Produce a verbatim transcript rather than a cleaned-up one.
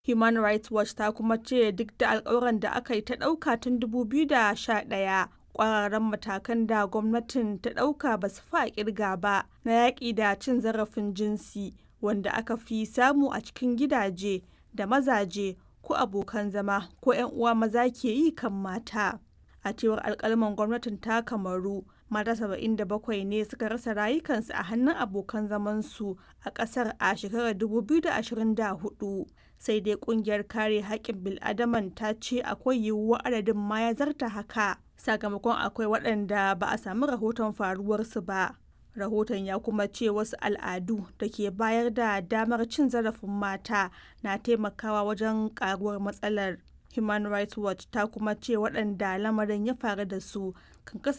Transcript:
Human Rights Watch ta kuma ce duk da alƙawuran da aka yi ta ɗauka tun dubu biyu da sha ɗaya, ƙwararan matakan da gwamnatin ta ɗauka ba su fi a ƙirga ba na yaƙi da cin zarafin jinsi, wanda aka fi samu a cikin gidaje da mazaje ko abokan zama ko 'yan uwa maza ke yi kan mata. A cewar alƙalman gwamnatin ta Kamaru, mata saba'in da bakwai ne suka rasa rayukansu a hannun abokan zamansu a ƙasar a shekarar dubu biyu da ashirin da hudu. Sai dai ƙungiyar kare haƙƙin bil'adaman ta ce akwai yiwuwar adadin ma ya zarta haka, sakamakon akwai waɗanda ba a samu rahoton faruwarsu ba. Rahoton ya kuma ce wasu al'adu da ke bayar da damar cin zarafin mata na taimakawa wajen ƙaruwar matsalar. Human Rights Watch ta kuma ce waɗanda lamarin ya faru da su kan kasance